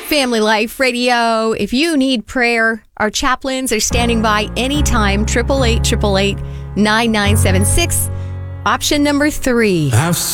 Family Life Radio. If you need prayer, our chaplains are standing by anytime. 888-888-9976. Option number 3.